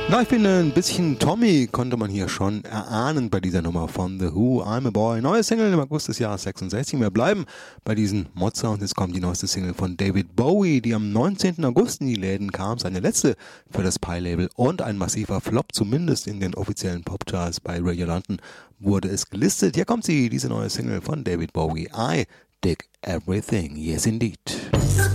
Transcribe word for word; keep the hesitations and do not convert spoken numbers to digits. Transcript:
Na, ich bin ein bisschen Tommy, konnte man hier schon erahnen bei dieser Nummer von The Who, I'm a Boy. Neue Single im August des Jahres sechsundsechzig. Wir bleiben bei diesen Mod-Sounds. Jetzt kommt die neueste Single von David Bowie, die am neunzehnten August in die Läden kam. Seine letzte für das Pi-Label und ein massiver Flop, zumindest in den offiziellen Popcharts bei Radio London wurde es gelistet. Hier kommt sie, diese neue Single von David Bowie. I Dig Everything. Yes, indeed.